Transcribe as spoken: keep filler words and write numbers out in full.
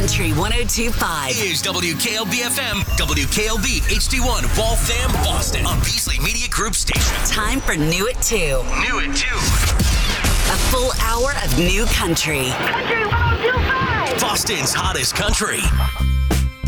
Country one oh two point five. Is W K L B F M, W K L B H D one, Waltham, Boston, a Beasley Media Group station. Time for New at two. New at two. A full hour of new country. Country one oh two point five. Boston's hottest country.